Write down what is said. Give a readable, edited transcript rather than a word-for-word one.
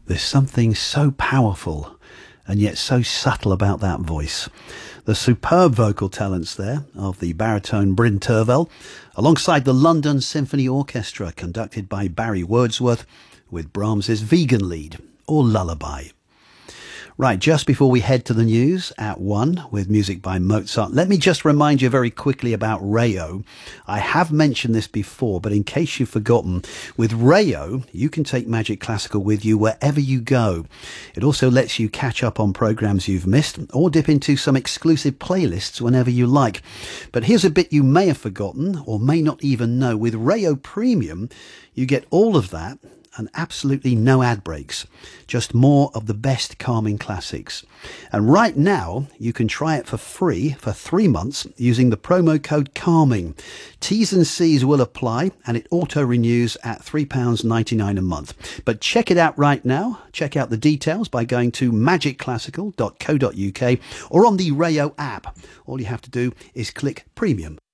There's something so powerful and yet so subtle about that voice. The superb vocal talents there of the baritone Bryn Terfel, alongside the London Symphony Orchestra, conducted by Barry Wordsworth, with Brahms's Vegan Lied, or Lullaby. Right, just before we head to the news at 1 with music by Mozart, let me just remind you very quickly about Rayo. I have mentioned this before, but in case you've forgotten, with Rayo, you can take Magic Classical with you wherever you go. It also lets you catch up on programmes you've missed or dip into some exclusive playlists whenever you like. But here's a bit you may have forgotten or may not even know. With Rayo Premium, you get all of that and absolutely no ad breaks, just more of the best calming classics. And right now, you can try it for free for 3 months using the promo code CALMING. T's and C's will apply, and it auto-renews at £3.99 a month. But check it out right now. Check out the details by going to magicclassical.co.uk or on the Rayo app. All you have to do is click Premium.